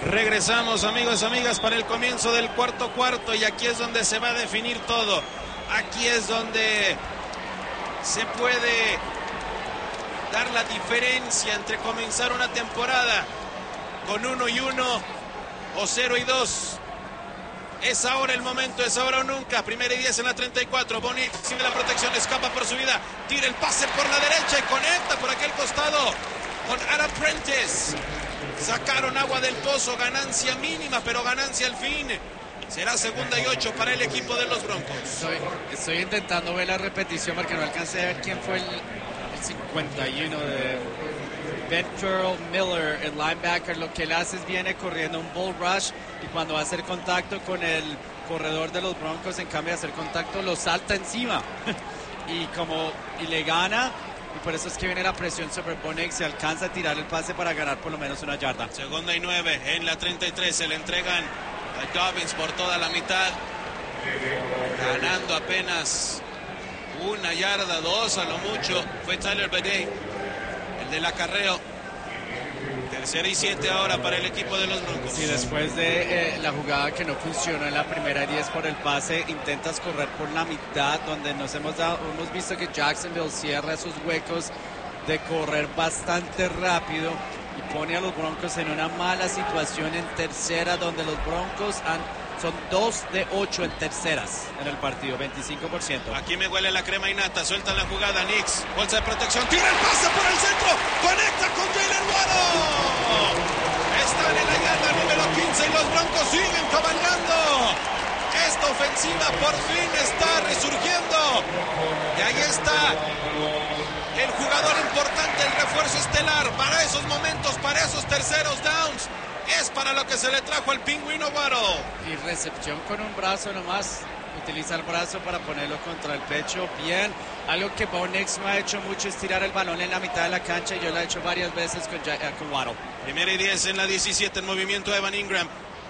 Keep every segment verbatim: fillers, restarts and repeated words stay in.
Regresamos, amigos, amigas, para el comienzo del cuarto cuarto, y aquí es donde se va a definir todo. Aquí es donde se puede dar la diferencia entre comenzar una temporada con uno y uno o cero y dos. Es ahora el momento, es ahora o nunca. Primera y diez en la treinta y cuatro. Bo Nix sigue la protección, escapa por su vida. Tira el pase por la derecha y conecta por aquel costado con Adam Prentice. Sacaron agua del pozo, ganancia mínima, pero ganancia al fin. Será segunda y ocho para el equipo de los Broncos. Estoy, estoy intentando ver la repetición porque no alcancé a ver quién fue el, el cincuenta y uno de Ventrell Miller, el linebacker. Lo que él hace es viene corriendo un bull rush y cuando va a hacer contacto con el corredor de los Broncos, en cambio de hacer contacto, lo salta encima y como y le gana. Y por eso es que viene la presión sobre Bo Nix. Se alcanza a tirar el pase para ganar por lo menos una yarda. Segunda y nueve en la treinta y tres. Se le entregan a Dobbins por toda la mitad. Ganando apenas una yarda, dos a lo mucho. Fue Tyler Badie, el del acarreo. Tercera y siete ahora para el equipo de los Broncos. Sí, después de eh, la jugada que no funcionó en la primera diez por el pase, intentas correr por la mitad, donde nos hemos dado, hemos visto que Jacksonville cierra esos huecos de correr bastante rápido y pone a los Broncos en una mala situación en tercera, donde los Broncos han, son dos de ocho en terceras en el partido, veinticinco por ciento. Aquí me huele la crema y nata, sueltan la jugada, Nix, bolsa de protección, tira el pase por el centro, conecta con Jaylen Waddle. Están en la yarda número quince y los Broncos siguen cabalgando. Esta ofensiva por fin está resurgiendo. Y ahí está el jugador importante, el refuerzo estelar para esos momentos, para esos terceros downs. Es para lo que se le trajo al pingüino Waddle. Y recepción con un brazo nomás. Utiliza el brazo para ponerlo contra el pecho. Bien. Algo que Bo Nix no ha hecho mucho es tirar el balón en la mitad de la cancha. Yo lo he hecho varias veces con, uh, con Waddle. Primera y diez en la diecisiete. En movimiento de Evan Ingram.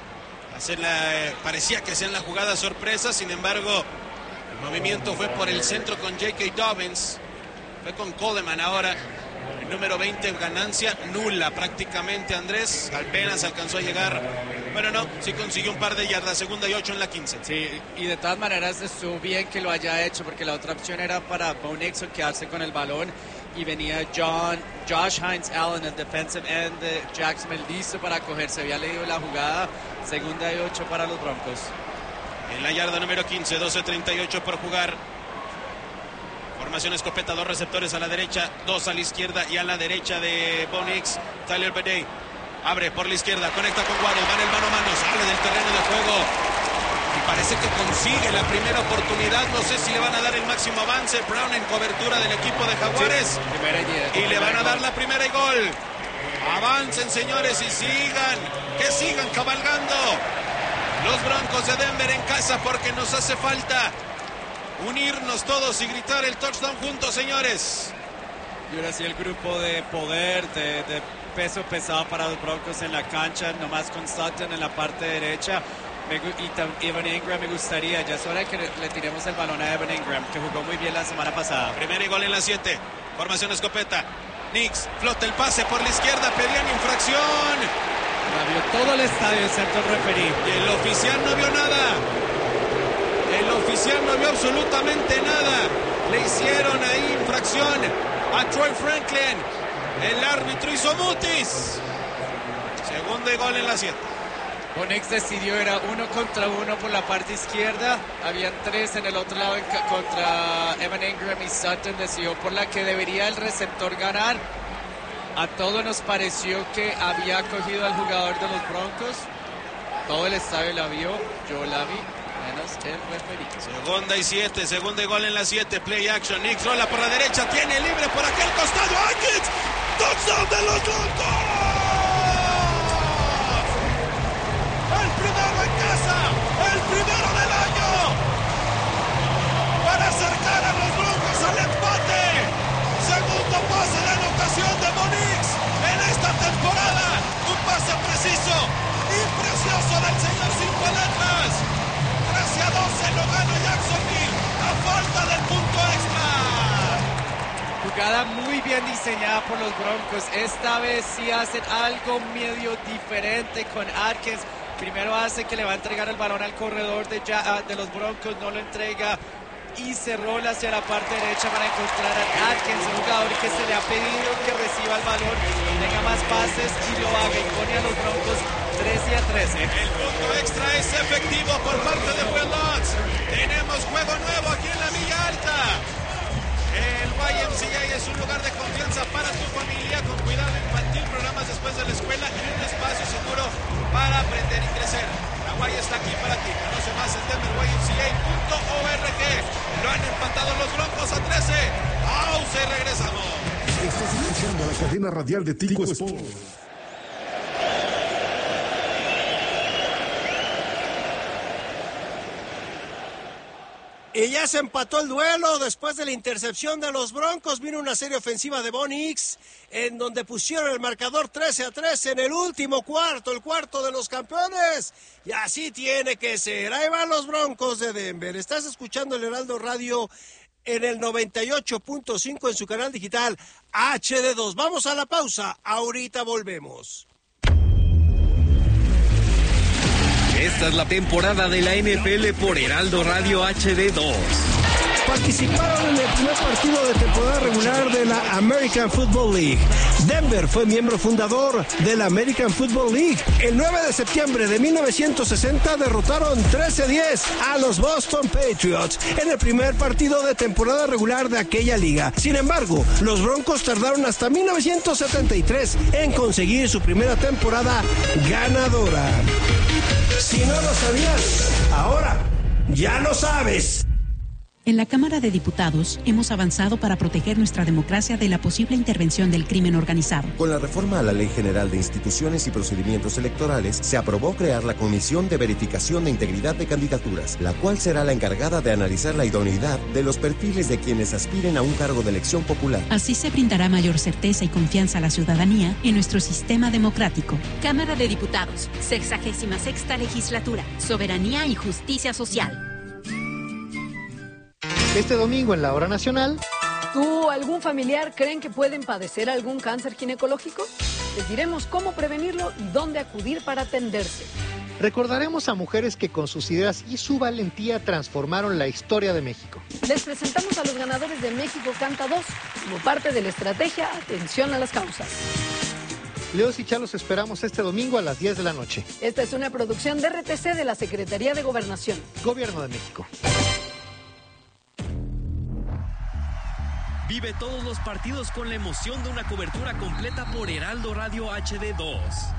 La, eh, parecía que hacían la jugada sorpresa. Sin embargo, el movimiento fue por el centro con J K. Dobbins. Fue con Coleman ahora. El número veinte, ganancia nula prácticamente. Andrés apenas alcanzó a llegar. Bueno, no, sí consiguió un par de yardas. Segunda y ocho en la quince. Sí, y de todas maneras estuvo bien que lo haya hecho, porque la otra opción era para Bo Nix quedarse con el balón. Y venía John, Josh Hines Allen, el defensive end de Jacksonville, listo para cogerse. Había leído la jugada. Segunda y ocho para los Broncos. En la yarda número quince, doce treinta y ocho por jugar. Formación escopeta, dos receptores a la derecha, dos a la izquierda y a la derecha de Bo Nix. Tyler Badie abre por la izquierda, conecta con Waddle, va en el mano a mano, sale del terreno de juego y parece que consigue la primera oportunidad. No sé si le van a dar el máximo avance. Brown en cobertura del equipo de Jaguares. Sí, primera y, diez, y le van a dar la primera y gol. Avancen, señores, y sigan, que sigan cabalgando los Broncos de Denver en casa, porque nos hace falta unirnos todos y gritar el touchdown juntos, señores. Y ahora sí el grupo de poder, de, de peso pesado para los Broncos en la cancha, nomás con Sutton en la parte derecha. Me, y Evan Ingram me gustaría, ya es hora de que le tiremos el balón a Evan Ingram, que jugó muy bien la semana pasada. Primera y gol en la siete, formación escopeta. Nix flota el pase por la izquierda, pedían infracción. La vio todo el estadio excepto el referí. Y el oficial no vio nada. El oficial no vio absolutamente nada. Le hicieron ahí infracción a Troy Franklin. El árbitro hizo mutis. Segunda y gol en la siete. Bo Nix decidió, era uno contra uno por la parte izquierda. Habían tres en el otro lado en contra Evan Ingram y Sutton. Decidió por la que debería el receptor ganar. A todos nos pareció que había cogido al jugador de los Broncos. Todo el estadio la vio. Yo la vi. Menos el referí. Segunda y siete, segunda y gol en la siete. Play action. Nix rola por la derecha. Tiene libre por aquel costado. ¡Atkins! ¡Touchdown de los Broncos! El primero en casa. El primero del año. Para acercar a los Broncos al empate. Segundo pase de anotación de Bo Nix en esta temporada. Un pase preciso y precioso del señor Cinco Letras. trece a doce lo gana Jacksonville a falta del punto extra. Jugada muy bien diseñada por los Broncos. Esta vez sí hacen algo medio diferente con Atkins. Primero hace que le va a entregar el balón al corredor de, ya, de los Broncos, no lo entrega y se rola hacia la parte derecha para encontrar a Atkins, un jugador que se le ha pedido que reciba el balón, tenga más pases y lo haga y pone a los Broncos trece a trece. El punto extra es efectivo por parte de Willots. Tenemos juego nuevo aquí en la Milla Alta. El Y M C A es un lugar de confianza para tu familia, con cuidado infantil, programas después de la escuela y un espacio seguro para aprender y crecer. La Y está aquí para ti. Conoce más en denver y m c a punto org. Lo han empatado los Broncos a trece. Pausa y regresamos. Estás escuchando la cadena radial de Tico Sports. Y ya se empató el duelo después de la intercepción de los Broncos. Vino una serie ofensiva de Bo Nix, en donde pusieron el marcador trece a trece en el último cuarto, el cuarto de los campeones. Y así tiene que ser. Ahí van los Broncos de Denver. Estás escuchando el Heraldo Radio en el noventa y ocho punto cinco en su canal digital H D dos. Vamos a la pausa. Ahorita volvemos. Esta es la temporada de la N F L por Heraldo Radio H D dos. Participaron en el primer partido de temporada regular de la American Football League. Denver fue miembro fundador de la American Football League. El nueve de septiembre de mil novecientos sesenta derrotaron trece a diez a los Boston Patriots en el primer partido de temporada regular de aquella liga. Sin embargo, los Broncos tardaron hasta mil novecientos setenta y tres en conseguir su primera temporada ganadora. Si no lo sabías, ahora ya lo sabes. En la Cámara de Diputados hemos avanzado para proteger nuestra democracia de la posible intervención del crimen organizado. Con la reforma a la Ley General de Instituciones y Procedimientos Electorales, se aprobó crear la Comisión de Verificación de Integridad de Candidaturas, la cual será la encargada de analizar la idoneidad de los perfiles de quienes aspiren a un cargo de elección popular. Así se brindará mayor certeza y confianza a la ciudadanía en nuestro sistema democrático. Cámara de Diputados, sexagésima sexta legislatura, soberanía y justicia social. Este domingo en la Hora Nacional. ¿Tú o algún familiar creen que pueden padecer algún cáncer ginecológico? Les diremos cómo prevenirlo y dónde acudir para atenderse. Recordaremos a mujeres que con sus ideas y su valentía transformaron la historia de México. Les presentamos a los ganadores de México Canta dos como parte de la estrategia Atención a las Causas. Leos y Chalos esperamos este domingo a las diez de la noche. Esta es una producción de R T C de la Secretaría de Gobernación. Gobierno de México. Vive todos los partidos con la emoción de una cobertura completa por Heraldo Radio H D dos.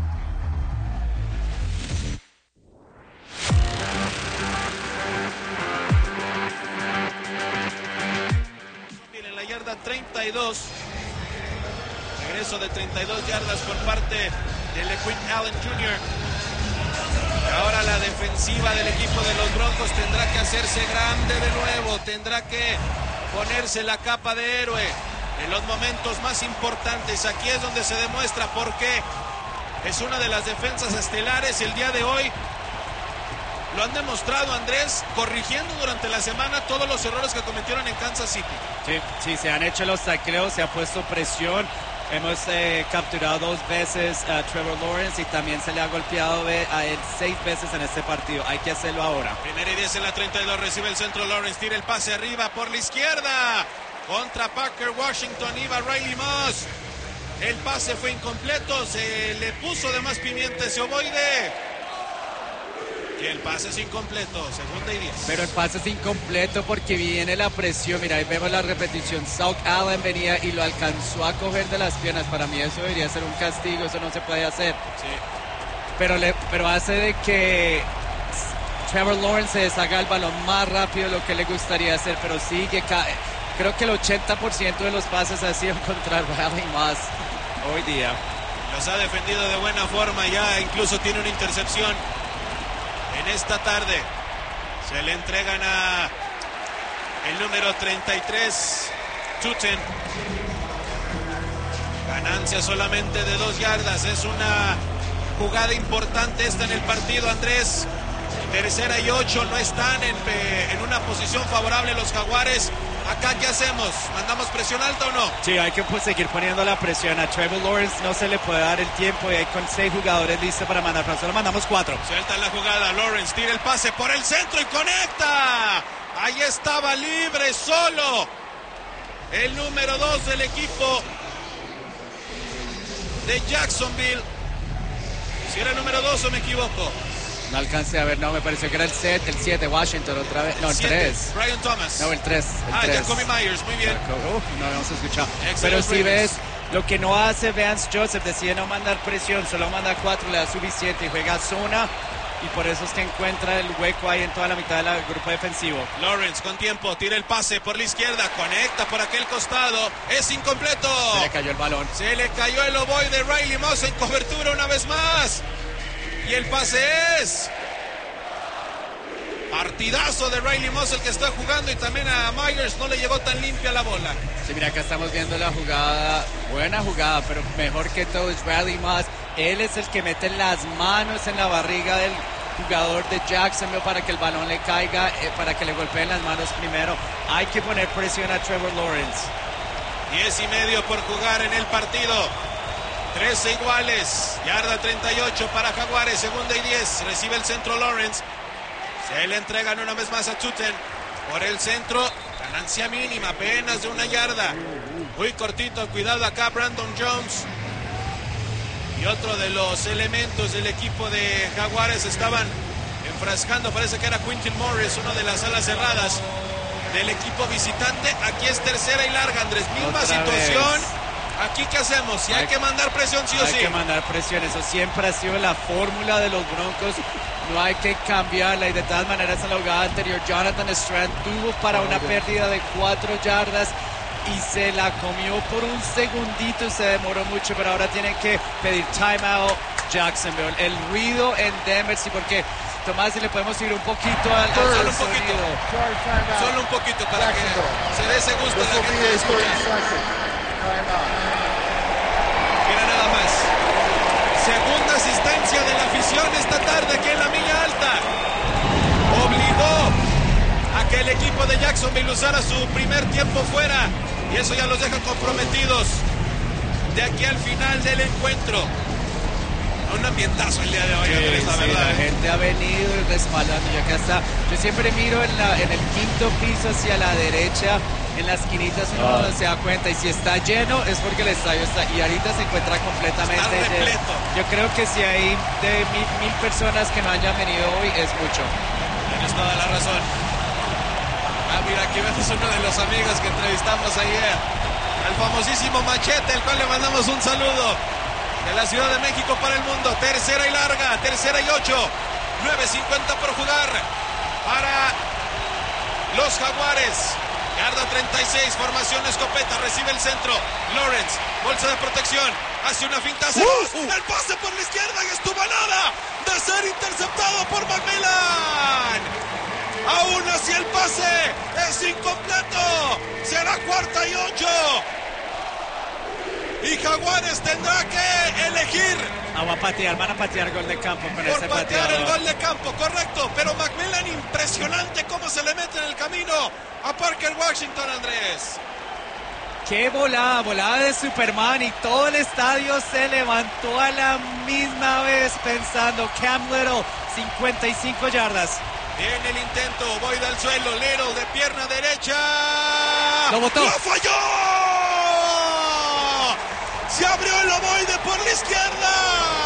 En la yarda treinta y dos. Regreso de treinta y dos yardas por parte de LeQuint Allen junior Ahora la defensiva del equipo de los Broncos tendrá que hacerse grande de nuevo. Tendrá que ponerse la capa de héroe en los momentos más importantes. Aquí es donde se demuestra por qué es una de las defensas estelares el día de hoy. Lo han demostrado, Andrés, corrigiendo durante la semana todos los errores que cometieron en Kansas City. Sí, sí, se han hecho los tacleos, se ha puesto presión. Hemos eh, capturado dos veces a Trevor Lawrence y también se le ha golpeado a él seis veces en este partido. Hay que hacerlo ahora. Primera y diez en la treinta y dos, recibe el centro Lawrence, tira el pase arriba por la izquierda. Contra Parker Washington, iba Riley Moss. El pase fue incompleto, se le puso de más pimienta ese ovoide. Y el pase es incompleto, segunda y diez. Pero el pase es incompleto porque viene la presión. Mira, ahí vemos la repetición. South Allen venía y lo alcanzó a coger de las piernas. Para mí eso debería ser un castigo, eso no se puede hacer. Sí. Pero, le, pero hace de que Trevor Lawrence se deshaga el balón más rápido de lo que le gustaría hacer, pero sigue. Creo que el ochenta por ciento de los pases ha sido contra Riley Moss hoy día. Los ha defendido de buena forma, ya incluso tiene una intercepción. En esta tarde se le entregan a el número treinta y tres, Tuten. Ganancia solamente de dos yardas. Es una jugada importante esta en el partido, Andrés. Tercera y ocho, no están en, en una posición favorable los Jaguares. ¿Acá qué hacemos? ¿Mandamos presión alta o no? Sí, hay que pues, seguir poniendo la presión. A Trevor Lawrence no se le puede dar el tiempo y hay con seis jugadores listos para mandar. Pero solo mandamos cuatro. Suelta la jugada. Lawrence tira el pase por el centro y conecta. Ahí estaba libre, solo. El número dos del equipo de Jacksonville. Si era el número dos o me equivoco. No alcancé a ver, no, me pareció que era el siete, el siete, Washington otra vez. No, el tres. Brian Thomas. No, el tres. El ah, tres. Jacoby Myers, muy bien. Uf, no habíamos escuchado. Excelente. Pero si ves, lo que no hace Vance Joseph, decide no mandar presión, solo manda cuatro, le da suficiente y juega zona. Y por eso es que encuentra el hueco ahí en toda la mitad del grupo defensivo. Lawrence con tiempo, tira el pase por la izquierda, conecta por aquel costado, es incompleto. Se le cayó el balón. Se le cayó el ovoide de Riley Moss en cobertura una vez más. Y el pase es... partidazo de Riley Moss el que está jugando y también a Myers no le llegó tan limpia la bola. Sí, mira, acá estamos viendo la jugada, buena jugada, pero mejor que todo es Riley Moss. Él es el que mete las manos en la barriga del jugador de Jacksonville para que el balón le caiga, eh, para que le golpeen las manos primero. Hay que poner presión a Trevor Lawrence. Diez y medio por jugar en el partido. trece iguales. Yarda treinta y ocho para Jaguares. Segunda y diez. Recibe el centro Lawrence. Se le entregan una vez más a Tuten. Por el centro. Ganancia mínima. Apenas de una yarda. Muy cortito. Cuidado acá Brandon Jones. Y otro de los elementos del equipo de Jaguares estaban enfrascando. Parece que era Quintin Morris. Uno de las alas cerradas del equipo visitante. Aquí es tercera y larga, Andrés. Misma Otra situación. vez. Aquí qué hacemos, si hay, hay que mandar presión sí o hay sí. Hay que mandar presión, eso siempre ha sido la fórmula de los Broncos, no hay que cambiarla y de todas maneras en la jugada anterior Jonathan Strand tuvo para una pérdida de cuatro yardas y se la comió por un segundito, se demoró mucho, pero ahora tienen que pedir timeout Jacksonville. El ruido en Denver, sí, porque Tomás, si le podemos ir un poquito al, al solo un sonido. poquito, solo un poquito para que se dé ese gusto a la gente de escuchar. Mira nada más. Segunda asistencia de la afición esta tarde aquí en la Milla Alta. Obligó a que el equipo de Jacksonville usara su primer tiempo fuera. Y eso ya los deja comprometidos de aquí al final del encuentro. Un ambientazo el día de hoy, sí, Andrés, la sí, verdad. La gente ha venido respaldando y acá está. Yo siempre miro en, la, en el quinto piso hacia la derecha. En las esquinitas uno oh. se da cuenta y si está lleno es porque el estadio está y ahorita se encuentra completamente lleno. Yo creo que si hay de mil, mil personas que no hayan venido hoy es mucho. Tienes toda la razón. Ah, mira, aquí vemos uno de los amigos que entrevistamos ayer, al famosísimo Machete, el cual le mandamos un saludo de la Ciudad de México para el mundo. Tercera y larga, tercera y ocho, nueve cincuenta por jugar para los Jaguares. Yarda treinta y seis, formación escopeta, recibe el centro. Lawrence, bolsa de protección, hace una finta, hace uh, uh. el pase por la izquierda y estuvo a nada de ser interceptado por McMillan. Aún así el pase es incompleto. Será cuarta y ocho. Y Jaguares tendrá que elegir. Ah, va a patear, van a patear gol de campo con por ese patear pateador. El gol de campo, correcto. Pero McMillan, impresionante cómo se le mete en el camino a Parker Washington, Andrés. Qué volada, volada de Superman y todo el estadio se levantó a la misma vez pensando Cam Little, cincuenta y cinco yardas. Viene el intento, voy al suelo, Little de pierna derecha. Lo botó. ¡Lo falló! Se abrió el ovoide por la izquierda.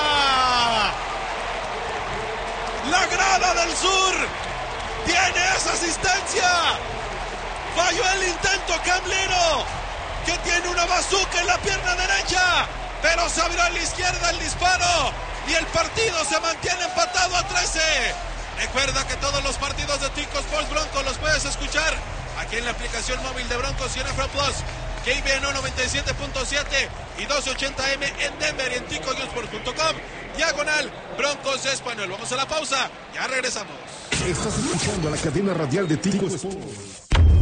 La grada del sur tiene esa asistencia. Falló el intento Cam Little, que tiene una bazooka en la pierna derecha, pero se abrió a la izquierda el disparo y el partido se mantiene empatado a trece. Recuerda que todos los partidos de Tico Sports Broncos los puedes escuchar aquí en la aplicación móvil de Broncos y N F L Plus, K B N O noventa y siete punto siete y doscientos ochenta M en Denver y en tico sports punto com, diagonal Broncos Español. Vamos a la pausa, ya regresamos. Estás escuchando la cadena radial de Tico Sports.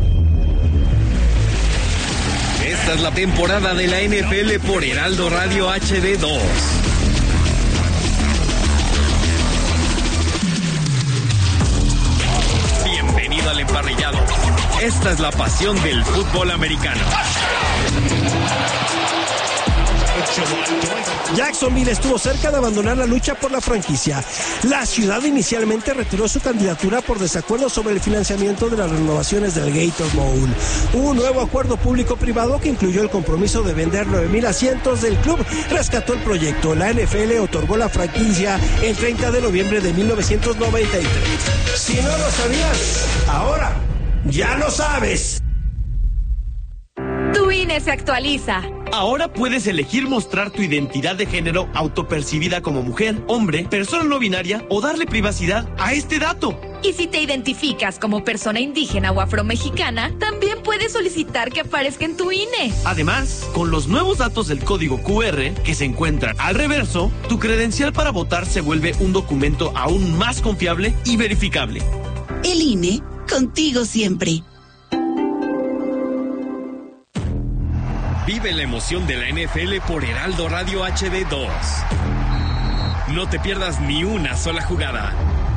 Esta es la temporada de la N F L por Heraldo Radio H D dos. Bienvenido al emparrillado. Esta Esta es la pasión del fútbol americano. Jacksonville estuvo cerca de abandonar la lucha por la franquicia. La ciudad inicialmente retiró su candidatura por desacuerdo sobre el financiamiento de las renovaciones del Gator Bowl. Un nuevo acuerdo público-privado que incluyó el compromiso de vender nueve mil asientos del club rescató el proyecto. La N F L otorgó la franquicia el treinta de noviembre de mil novecientos noventa y tres. Si no lo sabías, ahora ya lo sabes. Tu I N E se actualiza. Ahora puedes elegir mostrar tu identidad de género autopercibida como mujer, hombre, persona no binaria o darle privacidad a este dato. Y si te identificas como persona indígena o afromexicana, también puedes solicitar que aparezca en tu I N E. Además, con los nuevos datos del código Q R que se encuentran al reverso, tu credencial para votar se vuelve un documento aún más confiable y verificable. El I N E, contigo siempre. Vive la emoción de la N F L por Heraldo Radio H D dos. No te pierdas ni una sola jugada.